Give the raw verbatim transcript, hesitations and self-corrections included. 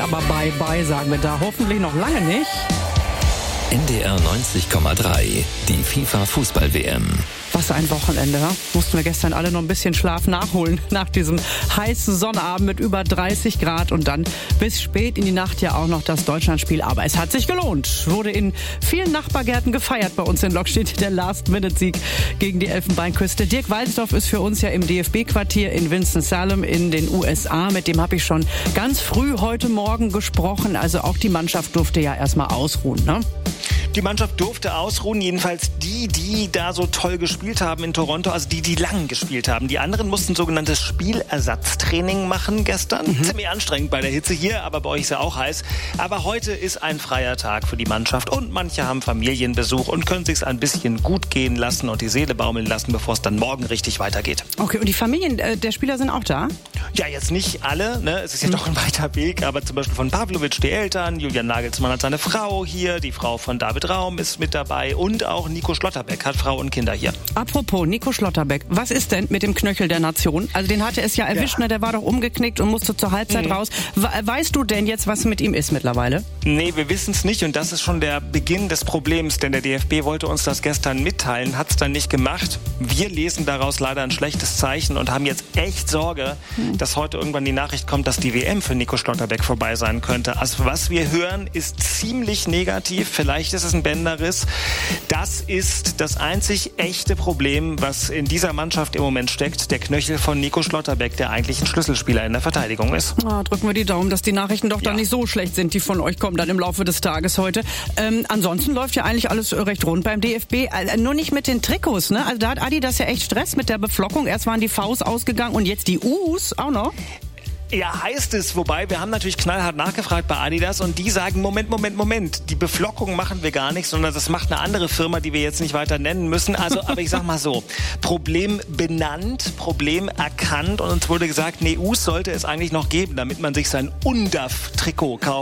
aber bye-bye sagen wir da hoffentlich noch lange nicht. N D R neunzig Komma drei, die FIFA-Fußball-W M. Was ein Wochenende, ja? Mussten wir gestern alle noch ein bisschen Schlaf nachholen nach diesem heißen Sonnabend mit über dreißig Grad und dann bis spät in die Nacht ja auch noch das Deutschlandspiel. Aber es hat sich gelohnt. Wurde in vielen Nachbargärten gefeiert. Bei uns in Lokstedt der Last-Minute-Sieg gegen die Elfenbeinküste. Dirk Walsdorf ist für uns ja im D F B-Quartier in Winston-Salem in den U S A. Mit dem habe ich schon ganz früh heute Morgen gesprochen. Also auch die Mannschaft durfte ja erstmal ausruhen, ne? Die Mannschaft durfte ausruhen, jedenfalls die, die da so toll gespielt haben in Toronto, also die, die lang gespielt haben. Die anderen mussten sogenanntes Spielersatztraining machen gestern. Mhm. Ziemlich anstrengend bei der Hitze hier, aber bei euch ist ja auch heiß. Aber heute ist ein freier Tag für die Mannschaft und manche haben Familienbesuch und können sich's ein bisschen gut gehen lassen und die Seele baumeln lassen, bevor es dann morgen richtig weitergeht. Okay, und die Familien äh, der Spieler sind auch da? Ja, jetzt nicht alle, ne? Es ist ja mhm. doch ein weiter Weg, aber zum Beispiel von Pavlovic die Eltern, Julian Nagelsmann hat seine Frau hier, die Frau von David Raum ist mit dabei und auch Nico Schlotterbeck hat Frau und Kinder hier. Apropos Nico Schlotterbeck, was ist denn mit dem Knöchel der Nation? Also den hatte es ja erwischt, ja. Ne? Der war doch umgeknickt und musste zur Halbzeit mhm. raus. Weißt du denn jetzt, was mit ihm ist mittlerweile? Nee, wir wissen es nicht und das ist schon der Beginn des Problems, denn der D F B wollte uns das gestern mitteilen, hat es dann nicht gemacht. Wir lesen daraus leider ein schlechtes Zeichen und haben jetzt echt Sorge, mhm. dass heute irgendwann die Nachricht kommt, dass die W M für Nico Schlotterbeck vorbei sein könnte. Also was wir hören, ist ziemlich negativ. Vielleicht ist es ein Bänderriss. Das ist das einzig echte Problem, was in dieser Mannschaft im Moment steckt. Der Knöchel von Nico Schlotterbeck, der eigentlich ein Schlüsselspieler in der Verteidigung ist. Ah, drücken wir die Daumen, dass die Nachrichten doch ja. dann nicht so schlecht sind, die von euch kommen dann im Laufe des Tages heute. Ähm, ansonsten läuft ja eigentlich alles recht rund beim D F B. Äh, nur nicht mit den Trikots, ne? Also da hat Adidas ja echt Stress mit der Beflockung. Erst waren die Vs ausgegangen und jetzt die Us auch noch. Ja, heißt es. Wobei, wir haben natürlich knallhart nachgefragt bei Adidas und die sagen, Moment, Moment, Moment, die Beflockung machen wir gar nicht, sondern das macht eine andere Firma, die wir jetzt nicht weiter nennen müssen. Also, aber ich sag mal so, Problem benannt, Problem erkannt und uns wurde gesagt, nee, Us sollte es eigentlich noch geben, damit man sich sein U N D A F-Trikot kauft.